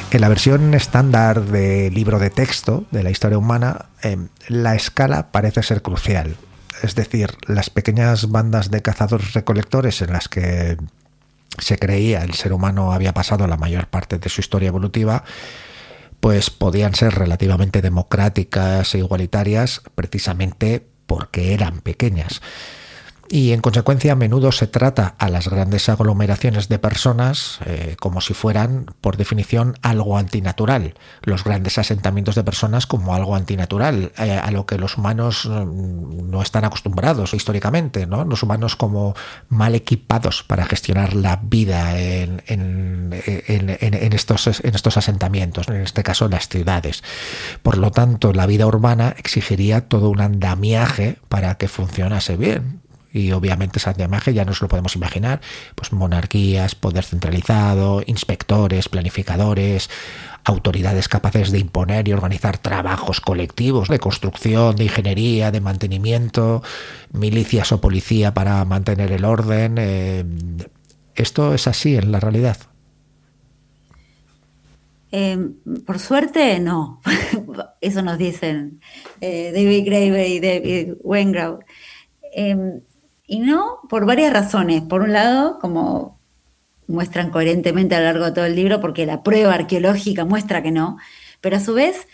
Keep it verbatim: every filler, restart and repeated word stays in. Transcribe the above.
En la versión estándar de libro de texto de la historia humana, eh, la escala parece ser crucial. Es decir, las pequeñas bandas de cazadores-recolectores en las que se creía el ser humano había pasado la mayor parte de su historia evolutiva, pues podían ser relativamente democráticas e igualitarias precisamente porque eran pequeñas. Y en consecuencia a menudo se trata a las grandes aglomeraciones de personas eh, como si fueran, por definición, algo antinatural. Los grandes asentamientos de personas como algo antinatural, eh, a lo que los humanos no están acostumbrados históricamente, ¿no? Los humanos como mal equipados para gestionar la vida en, en, en, en, en, estos, en estos asentamientos, en este caso las ciudades. Por lo tanto, la vida urbana exigiría todo un andamiaje para que funcionase bien. Y obviamente esa andamiaje ya nos lo podemos imaginar, pues monarquías, poder centralizado, inspectores, planificadores, autoridades capaces de imponer y organizar trabajos colectivos de construcción, de ingeniería, de mantenimiento, milicias o policía para mantener el orden. Eh, esto es así en la realidad. Eh, por suerte, no. Eso nos dicen eh, David Graeber y David Wengrow. Eh, Y no, por varias razones. Por un lado, como muestran coherentemente a lo largo de todo el libro, porque la prueba arqueológica muestra que no, pero a su vez